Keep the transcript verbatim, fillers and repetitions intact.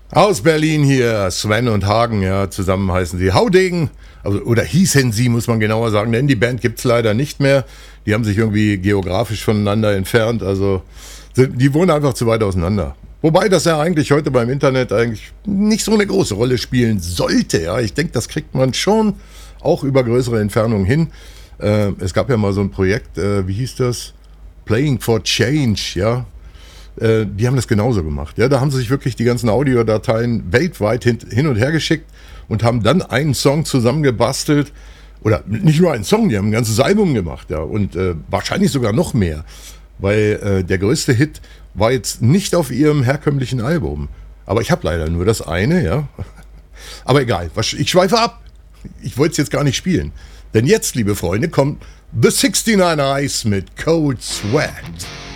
Aus Berlin hier, Sven und Hagen, ja, zusammen heißen sie Haudegen, also, oder hießen sie, muss man genauer sagen, denn die Band gibt's leider nicht mehr. Die haben sich irgendwie geografisch voneinander entfernt, also sind, die wohnen einfach zu weit auseinander. Wobei das ja eigentlich heute beim Internet eigentlich nicht so eine große Rolle spielen sollte, ja. Ich denke, das kriegt man schon auch über größere Entfernungen hin. Äh, es gab ja mal so ein Projekt, äh, wie hieß das? Playing for Change, ja. Die haben das genauso gemacht. Ja, da haben sie sich wirklich die ganzen Audiodateien weltweit hin, hin und her geschickt und haben dann einen Song zusammengebastelt. Oder nicht nur einen Song, die haben ein ganzes Album gemacht. Ja, und äh, wahrscheinlich sogar noch mehr. Weil äh, der größte Hit war jetzt nicht auf ihrem herkömmlichen Album. Aber ich habe leider nur das eine, ja. Aber egal, ich schweife ab. Ich wollte es jetzt gar nicht spielen. Denn jetzt, liebe Freunde, kommt The sixty-nine Eyes mit Cold Sweat.